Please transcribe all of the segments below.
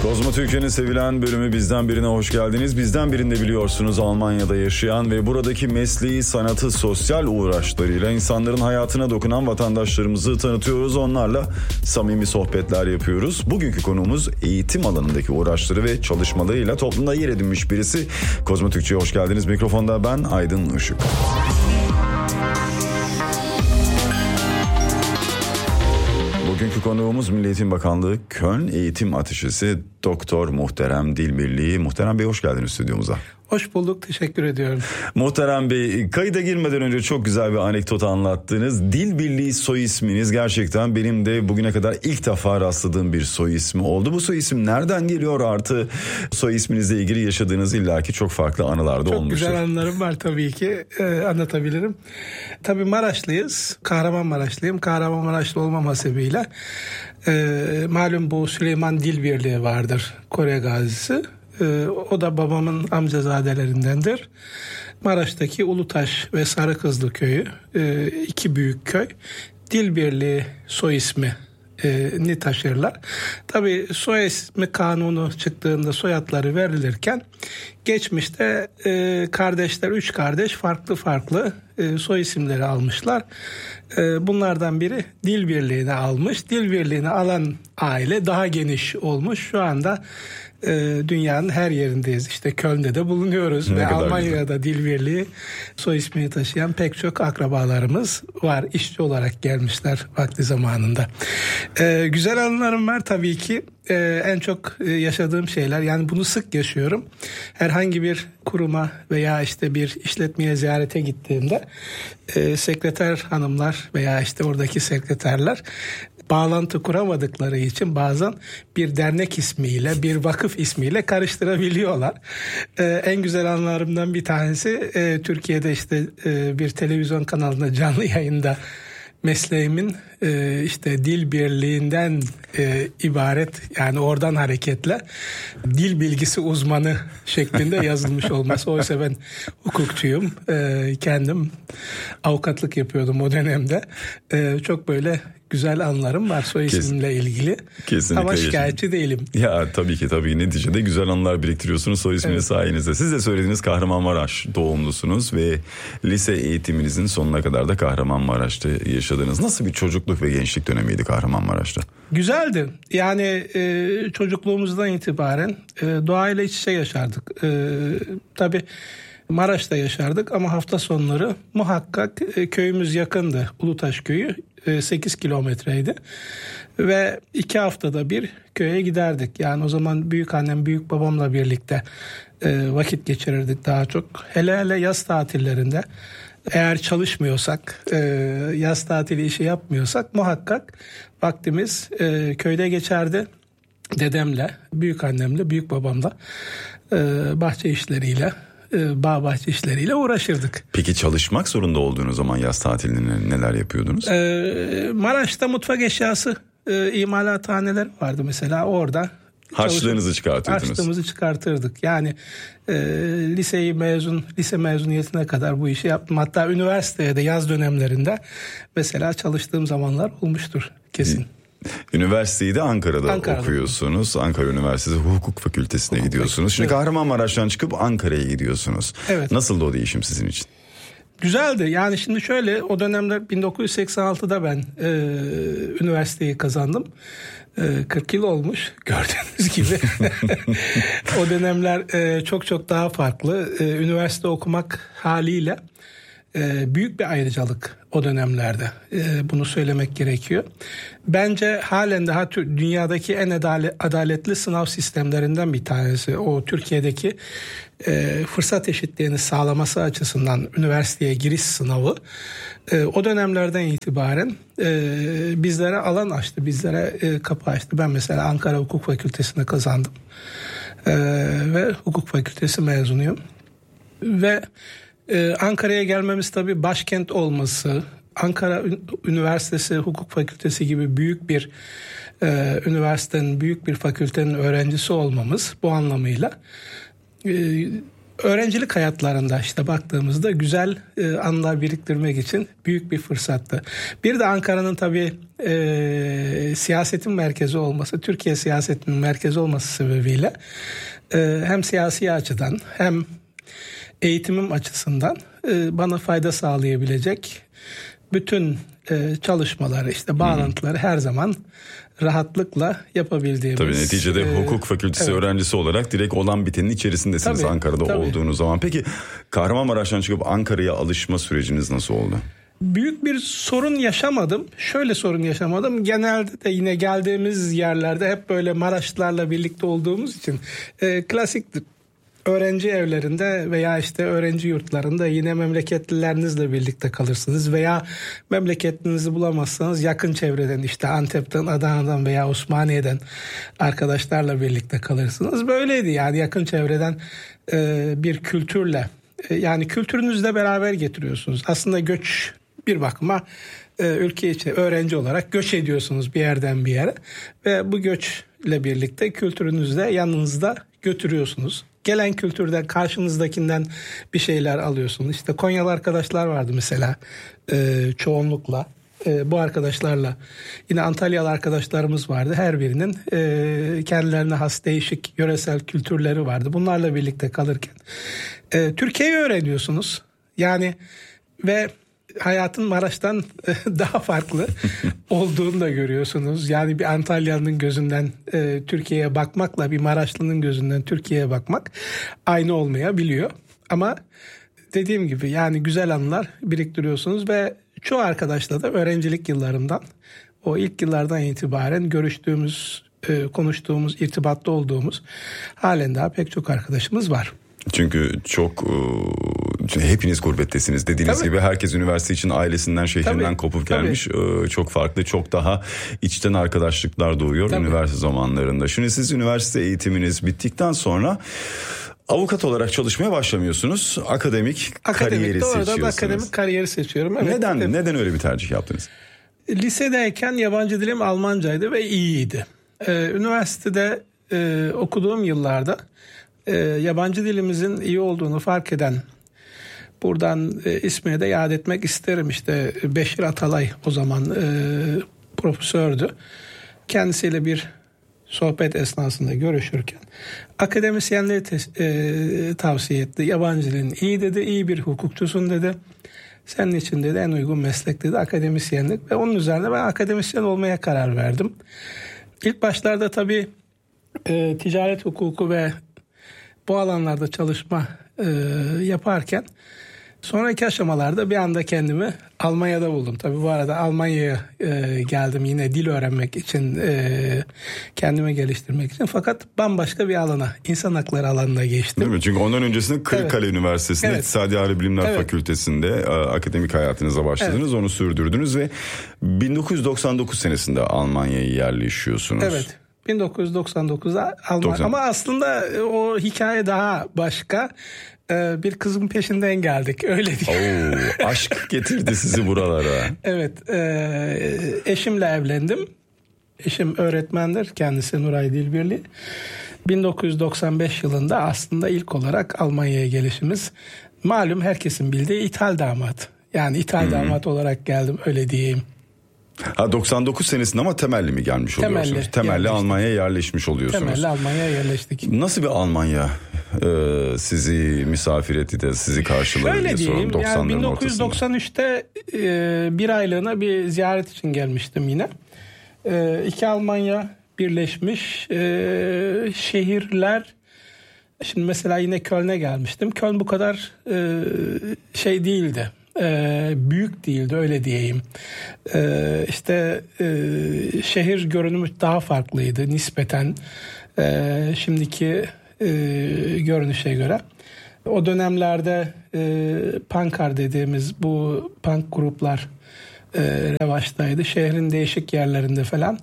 Kozmo Türkiye'nin sevilen bölümü Bizden Birine hoş geldiniz. Bizden Birinde biliyorsunuz Almanya'da yaşayan ve buradaki mesleği, sanatı, sosyal uğraşlarıyla insanların hayatına dokunan vatandaşlarımızı tanıtıyoruz. Onlarla samimi sohbetler yapıyoruz. Bugünkü konuğumuz eğitim alanındaki uğraşları ve çalışmalarıyla toplumda yer edinmiş birisi. Kozmo Türkçe'ye hoş geldiniz. Mikrofonda ben Aydın Işık. Bugünkü konuğumuz Milli Eğitim Bakanlığı Köln Eğitim Ateşesi Doktor Muhterem Dilbirliği. Muhterem Bey, hoş geldiniz stüdyomuza. Hoş bulduk, teşekkür ediyorum. Muhterem Bey, kayıda girmeden önce çok güzel bir anekdot anlattınız. Dilbirliği soy isminiz gerçekten benim de bugüne kadar ilk defa rastladığım bir soy ismi oldu. Bu soy isim nereden geliyor, artı soy isminizle ilgili yaşadığınız illaki çok farklı anılar da olmuştur. Çok güzel anılarım var tabii ki, anlatabilirim. Tabii Maraşlıyız, Kahramanmaraşlıyım. Kahramanmaraşlı olmam hasebiyle malum bu Süleyman Dilbirliği vardır, Kore gazisi. O da babamın amcazadelerindendir. Maraş'taki Ulutaş ve Sarıkızlı köyü, iki büyük köy, Dilbirliği soy ismi ni taşırlar. Tabii soy ismi kanunu çıktığında soyadları verilirken geçmişte kardeşler, 3 kardeş farklı soy isimleri almışlar. Bunlardan biri Dilbirliğini almış. Dilbirliğini alan aile daha geniş olmuş. Şu anda dünyanın her yerindeyiz. İşte Köln'de de bulunuyoruz ve Almanya'da Dilbirliği soy ismini taşıyan pek çok akrabalarımız var. İşçi olarak gelmişler vakti zamanında. Güzel anılarım var tabii ki. En çok yaşadığım şeyler, yani bunu sık yaşıyorum. Herhangi bir kuruma veya işte bir işletmeye ziyarete gittiğimde sekreter hanımlar veya işte oradaki sekreterler bağlantı kuramadıkları için bazen bir dernek ismiyle, bir vakıf ismiyle karıştırabiliyorlar. En güzel anılarımdan bir tanesi Türkiye'de işte bir televizyon kanalında canlı yayında mesleğimin işte dil birliğinden ibaret, yani oradan hareketle dil bilgisi uzmanı şeklinde yazılmış olması. Oysa ben hukukçuyum. Kendim avukatlık yapıyordum o dönemde. Çok böyle güzel anılarım var soy isimle ilgili. Kesinlikle. Ama şikayetçi değilim. Ya tabii neticede güzel anılar biriktiriyorsunuz soy isminiz sayenizde. Siz de söylediğiniz Kahramanmaraş doğumlusunuz ve lise eğitiminizin sonuna kadar da Kahramanmaraş'ta yaşadınız. Nasıl bir çocukluk ve gençlik dönemiydi Kahramanmaraş'ta? Güzeldi. Yani çocukluğumuzdan itibaren doğayla iç içe yaşardık. Tabii Maraş'ta yaşardık ama hafta sonları muhakkak köyümüz yakındı. Ulutaş köyü 8 kilometreydi ve 2 haftada bir köye giderdik. Yani o zaman büyükannem, büyük babamla birlikte vakit geçirirdik daha çok. Hele yaz tatillerinde eğer çalışmıyorsak, yaz tatili işi yapmıyorsak muhakkak vaktimiz köyde geçerdi. Dedemle, büyükannemle, büyük babamla bahçe işleriyle, bağ bahçe işleriyle uğraşırdık. Peki çalışmak zorunda olduğunuz zaman yaz tatilinde neler yapıyordunuz? Maraş'ta mutfak eşyası imalathaneler vardı mesela, orada. Harçlığınızı çıkartırdınız. Harçlığımızı çıkartırdık. Yani lise mezuniyetine kadar bu işi yaptım. Hatta üniversitede yaz dönemlerinde mesela çalıştığım zamanlar olmuştur kesin. Üniversiteyi de Ankara'da okuyorsunuz. Ankara Üniversitesi Hukuk Fakültesi'ne gidiyorsunuz. Şimdi Kahramanmaraş'tan çıkıp Ankara'ya gidiyorsunuz. Evet. Nasıldı o değişim sizin için? Güzeldi. Yani şimdi şöyle, o dönemler 1986'da ben üniversiteyi kazandım. 40 yıl olmuş gördüğünüz gibi. O dönemler çok daha farklı. Üniversite okumak haliyle büyük bir ayrıcalık o dönemlerde. Bunu söylemek gerekiyor. Bence halen daha dünyadaki en adaletli sınav sistemlerinden bir tanesi. O Türkiye'deki fırsat eşitliğini sağlaması açısından üniversiteye giriş sınavı o dönemlerden itibaren bizlere alan açtı, bizlere kapı açtı. Ben mesela Ankara Hukuk Fakültesi'ni kazandım ve Hukuk Fakültesi mezunuyum. Ve Ankara'ya gelmemiz tabii başkent olması, Ankara Üniversitesi Hukuk Fakültesi gibi büyük bir üniversitenin, büyük bir fakültenin öğrencisi olmamız bu anlamıyla öğrencilik hayatlarında işte baktığımızda güzel anılar biriktirmek için büyük bir fırsattı. Bir de Ankara'nın tabii siyasetin merkezi olması, Türkiye siyasetinin merkezi olması sebebiyle hem siyasi açıdan hem eğitimim açısından bana fayda sağlayabilecek bütün çalışmaları, işte bağlantıları her zaman rahatlıkla yapabildiğimiz. Tabii neticede hukuk fakültesi öğrencisi olarak direkt olan bitenin içerisindesiniz Ankara'da olduğunuz zaman. Peki Kahramanmaraş'tan çıkıp Ankara'ya alışma süreciniz nasıl oldu? Büyük bir sorun yaşamadım. Şöyle sorun yaşamadım. Genelde de yine geldiğimiz yerlerde hep böyle Maraşlılarla birlikte olduğumuz için klasiktir. Öğrenci evlerinde veya işte öğrenci yurtlarında yine memleketlilerinizle birlikte kalırsınız veya memleketlinizi bulamazsanız yakın çevreden işte Antep'ten, Adana'dan veya Osmaniye'den arkadaşlarla birlikte kalırsınız. Böyleydi yani yakın çevreden bir kültürle yani kültürünüzle beraber getiriyorsunuz. Aslında göç bir bakıma ülke içi öğrenci olarak göç ediyorsunuz bir yerden bir yere ve bu göçle birlikte kültürünüzle yanınızda götürüyorsunuz. Gelen kültürden karşınızdakinden bir şeyler alıyorsunuz. İşte Konyalı arkadaşlar vardı mesela çoğunlukla. Bu arkadaşlarla yine Antalyalı arkadaşlarımız vardı. Her birinin kendilerine has değişik yöresel kültürleri vardı. Bunlarla birlikte kalırken Türkiye'yi öğreniyorsunuz. Yani ve hayatın Maraş'tan daha farklı olduğunu da görüyorsunuz. Yani bir Antalyalı'nın gözünden Türkiye'ye bakmakla bir Maraşlı'nın gözünden Türkiye'ye bakmak aynı olmayabiliyor. Ama dediğim gibi yani güzel anılar biriktiriyorsunuz ve çoğu arkadaşla da öğrencilik yıllarımdan o ilk yıllardan itibaren görüştüğümüz, konuştuğumuz, irtibatta olduğumuz halen daha pek çok arkadaşımız var. Çünkü hepiniz gurbettesiniz dediğiniz gibi herkes üniversite için ailesinden şehrinden kopup gelmiş. Çok farklı, çok daha içten arkadaşlıklar doğuyor üniversite zamanlarında. Şimdi siz üniversite eğitiminiz bittikten sonra avukat olarak çalışmaya başlamıyorsunuz. Akademik kariyeri seçiyorsunuz. Akademik kariyeri seçiyorum. Evet, neden öyle bir tercih yaptınız? Lisedeyken yabancı dilim Almancaydı ve iyiydi. Üniversitede okuduğum yıllarda yabancı dilimizin iyi olduğunu fark eden, buradan ismini de yad etmek isterim, işte Beşir Atalay o zaman profesördü. Kendisiyle bir sohbet esnasında görüşürken akademisyenleri tavsiye etti. Yabancı dilin iyi dedi, iyi bir hukukçusun dedi. Senin için dedi en uygun meslek dedi akademisyenlik ve onun üzerine ben akademisyen olmaya karar verdim. İlk başlarda tabii ticaret hukuku ve bu alanlarda çalışma yaparken sonraki aşamalarda bir anda kendimi Almanya'da buldum. Tabii bu arada Almanya'ya geldim yine dil öğrenmek için, kendimi geliştirmek için. Fakat bambaşka bir alana, insan hakları alanına geçtim. Değil mi? Çünkü ondan öncesinde Kırıkkale Üniversitesi'nde İktisadi Aile Bilimler Fakültesi'nde akademik hayatınıza başladınız. Onu sürdürdünüz ve 1999 senesinde Almanya'ya yerleşiyorsunuz. Evet. 1999'da Almanya. Ama aslında o hikaye daha başka. Bir kızın peşinden geldik. Öyle diyeyim. Aşk getirdi sizi buralara. Evet. Eşimle evlendim. Eşim öğretmendir. Kendisi Nuray Dilbirli. 1995 yılında aslında ilk olarak Almanya'ya gelişimiz. Malum herkesin bildiği ithal damat. Yani ithal damat olarak geldim öyle diyeyim. 99 senesinde ama temelli mi gelmiş oluyorsunuz? Temelli Almanya'ya yerleşmiş oluyorsunuz. Temelli Almanya'ya yerleştik. Nasıl bir Almanya sizi misafir etti de sizi karşıladı diye soralım 90'ların ortasında. 1993'te bir aylığına bir ziyaret için gelmiştim yine. İki Almanya birleşmiş şehirler. Şimdi mesela yine Köln'e gelmiştim. Köln bu kadar şey değildi. Büyük değildi öyle diyeyim. İşte şehir görünümü daha farklıydı nispeten şimdiki görünüşe göre. O dönemlerde punkar dediğimiz bu punk gruplar revaçtaydı. Şehrin değişik yerlerinde falan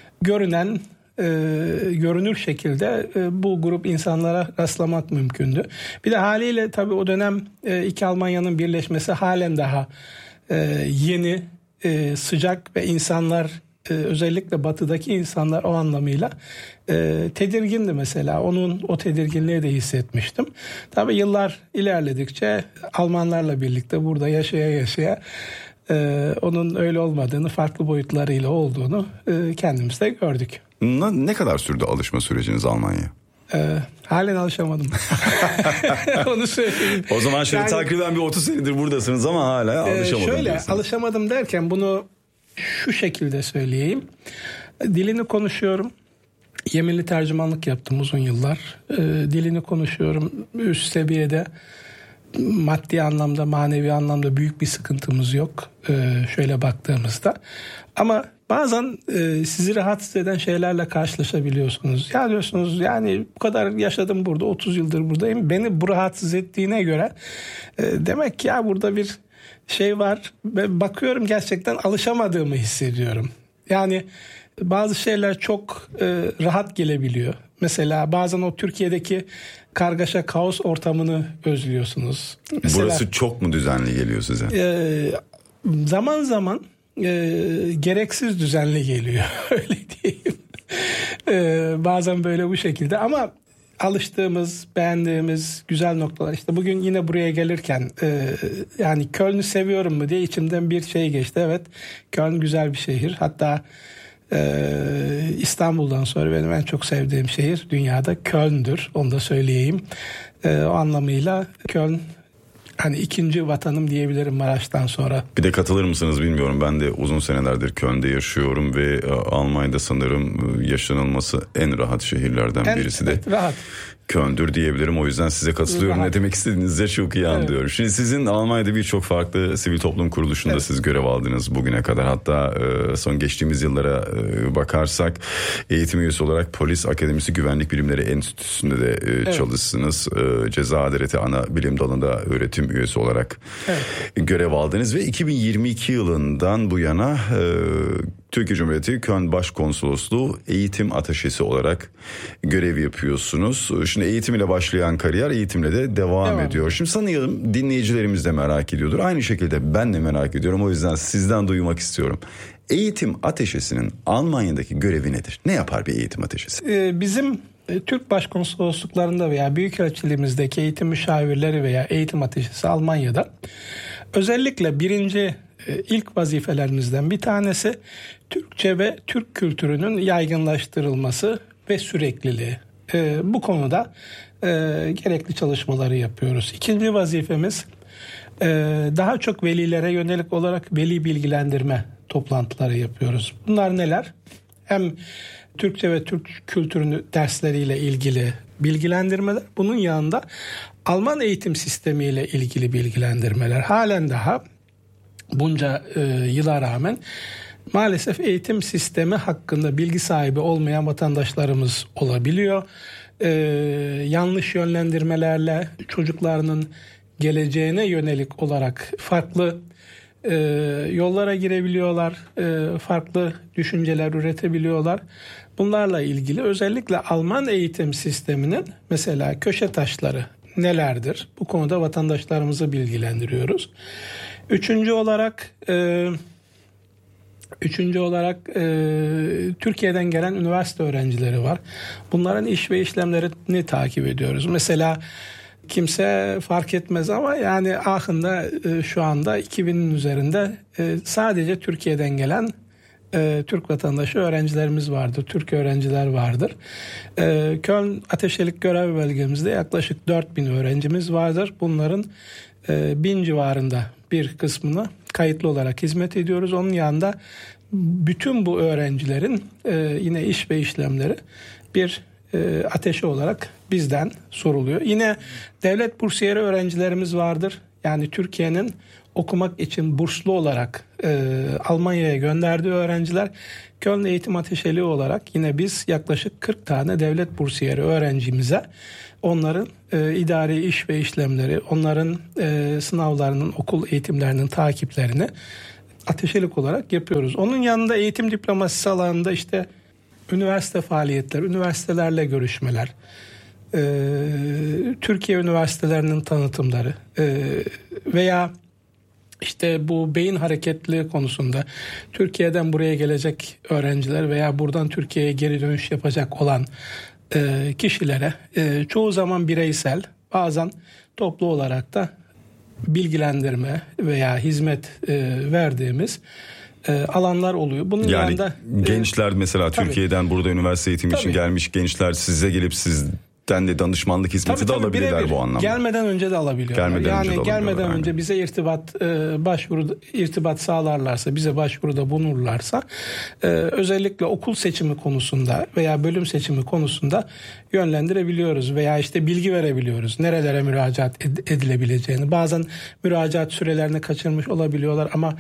görünür şekilde bu grup insanlara rastlamak mümkündü. Bir de haliyle tabii o dönem iki Almanya'nın birleşmesi halen daha yeni, sıcak ve insanlar özellikle batıdaki insanlar o anlamıyla tedirgindi mesela. Onun o tedirginliği de hissetmiştim. Tabii yıllar ilerledikçe Almanlarla birlikte burada yaşaya onun öyle olmadığını, farklı boyutlarıyla olduğunu kendimiz de gördük. Ne kadar sürdü alışma süreciniz Almanya'ya? Halen alışamadım. Onu söyleyeyim. O zaman şöyle takriben bir 30 senedir buradasınız ama hala alışamadım. Şöyle diyorsunuz. Alışamadım derken bunu şu şekilde söyleyeyim. Dilini konuşuyorum. Yeminli tercümanlık yaptım uzun yıllar. Dilini konuşuyorum. Üst seviyede maddi anlamda, manevi anlamda büyük bir sıkıntımız yok. Şöyle baktığımızda. Ama bazen sizi rahatsız eden şeylerle karşılaşabiliyorsunuz. Ya diyorsunuz yani bu kadar yaşadım burada, 30 yıldır buradayım. Beni bu rahatsız ettiğine göre demek ki ya burada bir şey var. Ve bakıyorum gerçekten alışamadığımı hissediyorum. Yani bazı şeyler çok rahat gelebiliyor. Mesela bazen o Türkiye'deki kargaşa, kaos ortamını özlüyorsunuz. Mesela, burası çok mu düzenli geliyor size? Zaman zaman gereksiz düzenli geliyor. Öyle diyeyim. Bazen böyle bu şekilde ama alıştığımız, beğendiğimiz güzel noktalar. İşte bugün yine buraya gelirken yani Köln'ü seviyorum mu diye içimden bir şey geçti. Evet, Köln güzel bir şehir. Hatta İstanbul'dan sonra benim en çok sevdiğim şehir dünyada Köln'dür. Onu da söyleyeyim. O anlamıyla Köln hani ikinci vatanım diyebilirim Maraş'tan sonra. Bir de katılır mısınız bilmiyorum. Ben de uzun senelerdir Köln'de yaşıyorum ve Almanya'da sanırım yaşanılması en rahat şehirlerden birisi de rahat. Köln'dür diyebilirim. O yüzden size katılıyorum. Rahat. Ne demek istediğinizi çok iyi anlıyorum. Evet. Şimdi sizin Almanya'da birçok farklı sivil toplum kuruluşunda siz görev aldınız bugüne kadar. Hatta son geçtiğimiz yıllara bakarsak eğitim üyesi olarak Polis Akademisi Güvenlik Bilimleri Enstitüsü'nde de çalışsınız. Ceza Adaleti Ana Bilim Dalı'nda öğretim üyesi olarak görev aldınız ve 2022 yılından bu yana Türkiye Cumhuriyeti Köln Başkonsolosluğu eğitim ateşesi olarak görev yapıyorsunuz. Şimdi eğitim ile başlayan kariyer eğitimle de devam ediyor. Şimdi sanıyorum dinleyicilerimiz de merak ediyordur. Aynı şekilde ben de merak ediyorum. O yüzden sizden duymak istiyorum. Eğitim ateşesinin Almanya'daki görevi nedir? Ne yapar bir eğitim ateşesi? Bizim Türk başkonsolosluklarında veya büyükelçiliğimizdeki eğitim müşavirleri veya eğitim ateşesi Almanya'da özellikle ilk vazifelerimizden bir tanesi Türkçe ve Türk kültürünün yaygınlaştırılması ve sürekliliği. Bu konuda gerekli çalışmaları yapıyoruz. İkinci vazifemiz daha çok velilere yönelik olarak veli bilgilendirme toplantıları yapıyoruz. Bunlar neler? Hem Türkçe ve Türk kültürünü dersleriyle ilgili bilgilendirmeler, bunun yanında Alman eğitim sistemiyle ilgili bilgilendirmeler. Halen daha bunca yıla rağmen maalesef eğitim sistemi hakkında bilgi sahibi olmayan vatandaşlarımız olabiliyor. Yanlış yönlendirmelerle çocuklarının geleceğine yönelik olarak farklı yollara girebiliyorlar, farklı düşünceler üretebiliyorlar. Bunlarla ilgili özellikle Alman eğitim sisteminin mesela köşe taşları nelerdir? Bu konuda vatandaşlarımızı bilgilendiriyoruz. Üçüncü olarak Türkiye'den gelen üniversite öğrencileri var. Bunların iş ve işlemlerini takip ediyoruz. Mesela kimse fark etmez ama yani Aachen'da şu anda 2000'in üzerinde sadece Türkiye'den gelen Türk vatandaşı öğrencilerimiz vardır. Türk öğrenciler vardır. Köln Ateşelik Görev Bölgemizde yaklaşık 4000 öğrencimiz vardır. Bunların 1000 civarında bir kısmını kayıtlı olarak hizmet ediyoruz. Onun yanında bütün bu öğrencilerin yine iş ve işlemleri bir ateşi olarak bizden soruluyor. Yine devlet bursiyeri öğrencilerimiz vardır. Yani Türkiye'nin okumak için burslu olarak Almanya'ya gönderdiği öğrenciler Köln Eğitim Ateşeliği olarak yine biz yaklaşık 40 tane devlet bursiyeri öğrencimize onların idari iş ve işlemleri, onların sınavlarının, okul eğitimlerinin takiplerini ateşelik olarak yapıyoruz. Onun yanında eğitim diplomasisi alanında işte üniversite faaliyetleri, üniversitelerle görüşmeler, Türkiye üniversitelerinin tanıtımları veya İşte bu beyin hareketli konusunda Türkiye'den buraya gelecek öğrenciler veya buradan Türkiye'ye geri dönüş yapacak olan kişilere çoğu zaman bireysel, bazen toplu olarak da bilgilendirme veya hizmet verdiğimiz alanlar oluyor. Bunun yani yanında gençler mesela tabii, Türkiye'den burada üniversite eğitimi için gelmiş gençler size gelip sizden de danışmanlık hizmeti de alabilirler birebir. bu anlamda. Gelmeden önce de alabiliyorlar. Gelmeden önce bize irtibat sağlarlarsa, bize başvuruda bulunurlarsa özellikle okul seçimi konusunda veya bölüm seçimi konusunda yönlendirebiliyoruz veya işte bilgi verebiliyoruz. Nerelere müracaat edilebileceğini. Bazen müracaat sürelerini kaçırmış olabiliyorlar ama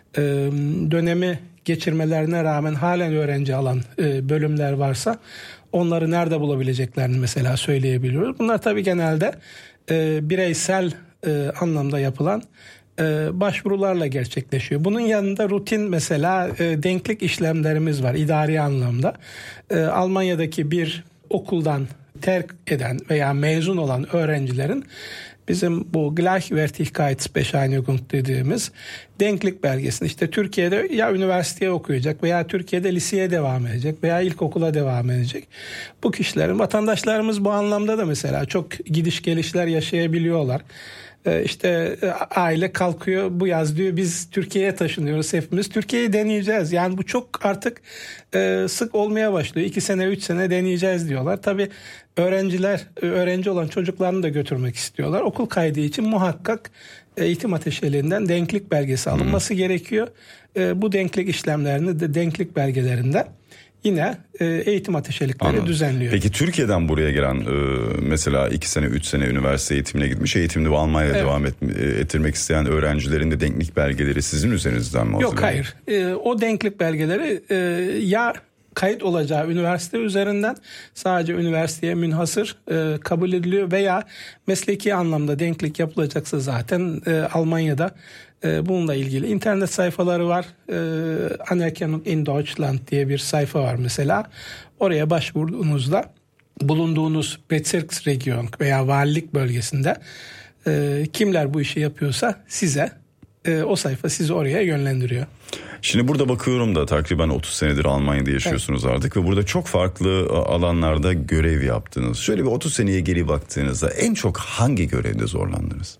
dönemi geçirmelerine rağmen halen öğrenci alan bölümler varsa onları nerede bulabileceklerini mesela söyleyebiliyoruz. Bunlar tabii genelde bireysel anlamda yapılan başvurularla gerçekleşiyor. Bunun yanında rutin mesela denklik işlemlerimiz var idari anlamda. Almanya'daki bir okuldan terk eden veya mezun olan öğrencilerin bizim bu Gleichwertigkeitsbescheinigung dediğimiz denklik belgesini işte Türkiye'de ya üniversiteye okuyacak veya Türkiye'de liseye devam edecek veya ilkokula devam edecek. Bu kişilerin vatandaşlarımız bu anlamda da mesela çok gidiş gelişler yaşayabiliyorlar. İşte aile kalkıyor bu yaz diyor biz Türkiye'ye taşınıyoruz hepimiz. Türkiye'yi deneyeceğiz. Yani bu çok artık sık olmaya başlıyor. 2 sene 3 sene deneyeceğiz diyorlar. Tabii öğrenci olan çocuklarını da götürmek istiyorlar. Okul kaydı için muhakkak eğitim ateşeliğinden denklik belgesi alınması gerekiyor. Bu denklik işlemlerini de denklik belgelerinde yine eğitim ateşelikleri düzenliyor. Peki Türkiye'den buraya gelen mesela 2 sene 3 sene üniversite eğitimine gitmiş eğitimini Almanya'da devam ettirmek isteyen öğrencilerin de denklik belgeleri sizin üzerinizden mi hazırlanıyor? Yok hayır. O denklik belgeleri ya kayıt olacağı üniversite üzerinden sadece üniversiteye münhasır kabul ediliyor veya mesleki anlamda denklik yapılacaksa zaten Almanya'da bununla ilgili internet sayfaları var. Anerkennung in Deutschland diye bir sayfa var mesela. Oraya başvurduğunuzda bulunduğunuz Bezirksregion veya valilik bölgesinde kimler bu işi yapıyorsa size o sayfa sizi oraya yönlendiriyor. Şimdi burada bakıyorum da takriben 30 senedir Almanya'da yaşıyorsunuz artık ve burada çok farklı alanlarda görev yaptınız. Şöyle bir 30 seneye geri baktığınızda en çok hangi görevde zorlandınız?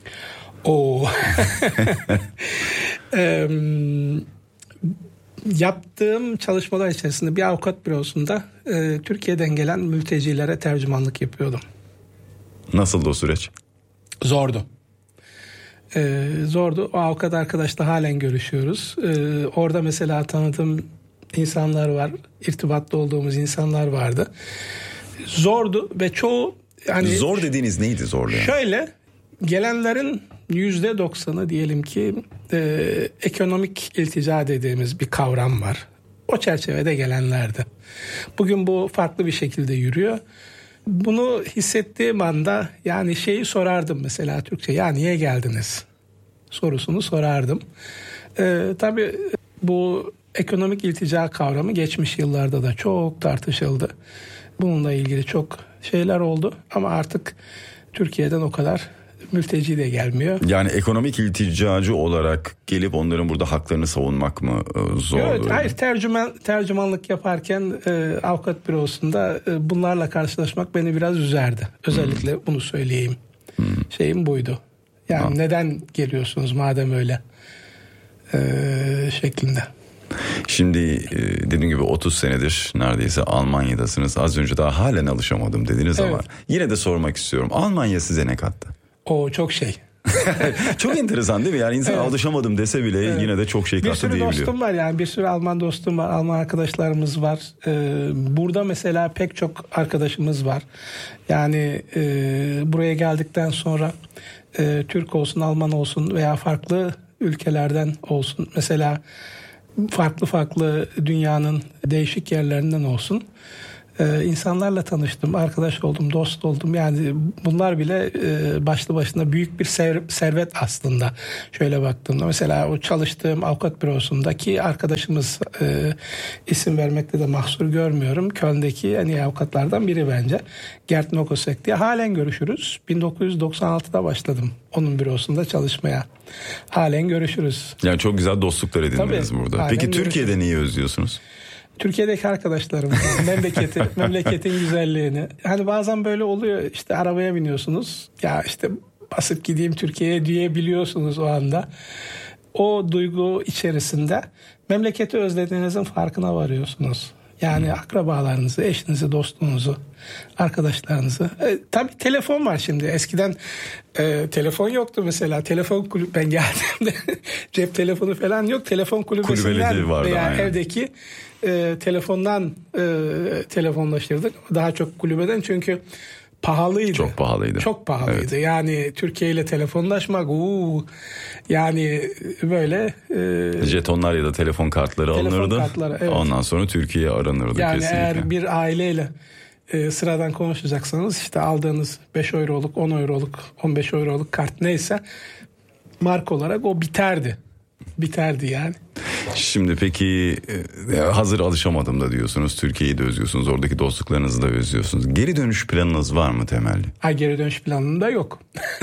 Yaptığım çalışmalar içerisinde bir avukat bürosunda Türkiye'den gelen mültecilere tercümanlık yapıyordum. Nasıldı o süreç? Zordu. O avukat arkadaşla halen görüşüyoruz. Orada mesela tanıdığım insanlar var, irtibatlı olduğumuz insanlar vardı. Zordu ve çoğu zor dediğiniz neydi zorlayan? Şöyle gelenlerin %90'ı diyelim ki ekonomik iltica dediğimiz bir kavram var. O çerçevede gelenlerdi. Bugün bu farklı bir şekilde yürüyor. Bunu hissettiğim anda yani şeyi sorardım mesela Türkçe ya niye geldiniz sorusunu sorardım. Tabii bu ekonomik iltica kavramı geçmiş yıllarda da çok tartışıldı. Bununla ilgili çok şeyler oldu ama artık Türkiye'den o kadar mülteci de gelmiyor. Yani ekonomik ilticacı olarak gelip onların burada haklarını savunmak mı zor? Evet, hayır tercümanlık yaparken avukat bürosunda bunlarla karşılaşmak beni biraz üzerdi. Özellikle bunu söyleyeyim. Şeyim buydu. Yani neden geliyorsunuz madem öyle şeklinde. Şimdi dediğim gibi 30 senedir neredeyse Almanya'dasınız. Az önce daha halen alışamadım dediniz ama yine de sormak istiyorum. Almanya size ne kattı? Çok şey. Çok enteresan değil mi? Yani insan alışamadım dese bile yine de çok şey kattı diyebiliyor. Bir sürü dostum var yani bir sürü Alman dostum var, Alman arkadaşlarımız var. Burada mesela pek çok arkadaşımız var. Yani buraya geldikten sonra Türk olsun, Alman olsun veya farklı ülkelerden olsun. Mesela farklı dünyanın değişik yerlerinden olsun. insanlarla tanıştım, arkadaş oldum, dost oldum. Yani bunlar bile başlı başına büyük bir servet aslında. Şöyle baktığımda mesela o çalıştığım avukat bürosundaki arkadaşımız, isim vermekte de mahsur görmüyorum. Köln'deki en iyi avukatlardan biri bence. Gert Nokosek diye. Halen görüşürüz. 1996'da başladım onun bürosunda çalışmaya. Halen görüşürüz. Yani çok güzel dostluklar edindiniz burada. Peki Türkiye'de neyi özlüyorsunuz? Türkiye'deki arkadaşlarım, memleketin güzelliğini. Hani bazen böyle oluyor, işte arabaya biniyorsunuz. Ya işte basıp gideyim Türkiye'ye diyebiliyorsunuz o anda. O duygu içerisinde memleketi özlediğinizin farkına varıyorsunuz. Yani akrabalarınızı, eşinizi, dostunuzu, arkadaşlarınızı. Tabii telefon var şimdi. Eskiden telefon yoktu mesela. Telefon kulübü, ben geldiğimde cep telefonu falan yok. Telefon kulübesinden veya aynen. Evdeki telefondan telefonlaşırdık. Daha çok kulübeden, çünkü pahalıydı. Çok pahalıydı. Çok pahalıydı. Evet. Yani Türkiye ile telefonlaşmak yani böyle jetonlar ya da telefon kartları alınırdı. Evet. Ondan sonra Türkiye aranırdı yani kesinlikle. Eğer bir aileyle sıradan konuşacaksanız işte aldığınız 5 euroluk, 10 euroluk, 15 euroluk kart neyse marka olarak o biterdi. Biterdi yani. Şimdi peki hazır alışamadım da diyorsunuz, Türkiye'yi de özlüyorsunuz, oradaki dostluklarınızı da özlüyorsunuz. Geri dönüş planınız var mı temelli? Geri dönüş planım da yok.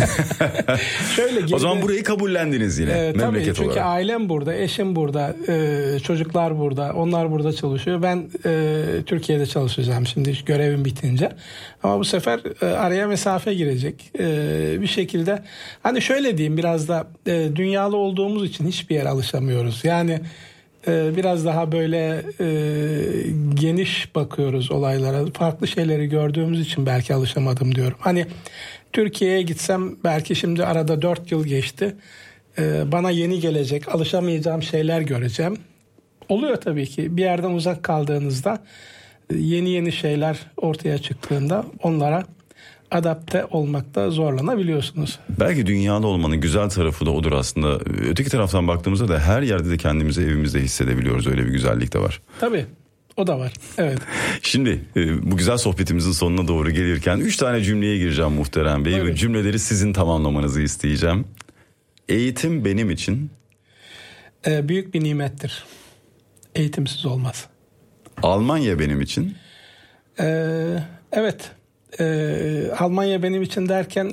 O zaman burayı kabullendiniz yine memleket tabii, çünkü olarak. ailem burada, eşim burada, çocuklar burada, onlar burada çalışıyor. Ben Türkiye'de çalışacağım şimdi görevim bitince. Ama bu sefer araya mesafe girecek. Bir şekilde hani şöyle diyeyim, biraz da dünyalı olduğumuz için hiçbir yere alışamıyoruz. Yani biraz daha böyle geniş bakıyoruz olaylara. Farklı şeyleri gördüğümüz için belki alışamadım diyorum. Hani Türkiye'ye gitsem belki şimdi arada 4 yıl geçti. Bana yeni gelecek, alışamayacağım şeyler göreceğim. Oluyor tabii ki. Bir yerden uzak kaldığınızda yeni şeyler ortaya çıktığında onlara adapte olmakta zorlanabiliyorsunuz. Belki dünyalı olmanın güzel tarafı da odur aslında. Öteki taraftan baktığımızda da her yerde de kendimizi evimizde hissedebiliyoruz. Öyle bir güzellik de var. Tabii. O da var. Evet. Şimdi bu güzel sohbetimizin sonuna doğru gelirken 3 tane cümleye gireceğim Muhterem Bey. Ve cümleleri sizin tamamlamanızı isteyeceğim. Eğitim benim için büyük bir nimettir. Eğitimsiz olmaz. Almanya benim için. Evet. Almanya benim için derken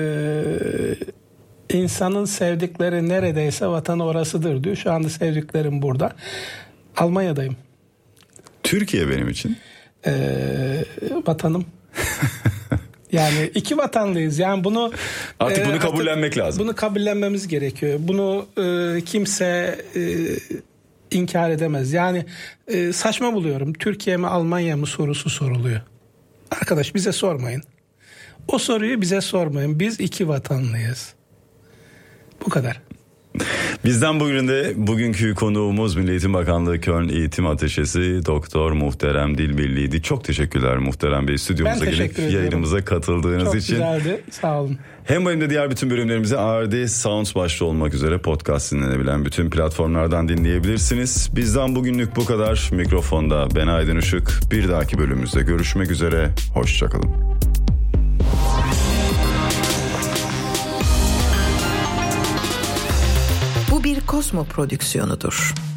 insanın sevdikleri neredeyse vatanı orasıdır diyor. Şu anda sevdiklerim burada. Almanya'dayım. Türkiye benim için. Vatanım. Yani iki vatanlıyız. Yani bunu artık bunu kabullenmek lazım. Bunu kabullenmemiz gerekiyor. Bunu kimse inkar edemez. Yani saçma buluyorum. Türkiye mi Almanya mı sorusu soruluyor. Arkadaş bize sormayın. O soruyu bize sormayın. Biz iki vatanlıyız. Bu kadar. Bizden bugünkü konuğumuz Milli Eğitim Bakanlığı Köln Eğitim Ateşesi Doktor Muhterem Dilbirli'ydi. Çok teşekkürler Muhterem Bey, stüdyomuza gelip yayınımıza katıldığınız çok için. Çok güzeldi, sağ olun. Hem benim de diğer bütün bölümlerimizi ARD Sounds başta olmak üzere podcast dinlenebilen bütün platformlardan dinleyebilirsiniz. Bizden bugünlük bu kadar. Mikrofonda ben Aydın Işık. Bir dahaki bölümümüzde görüşmek üzere. Hoşçakalın. Bu bir Kosmo prodüksiyonudur.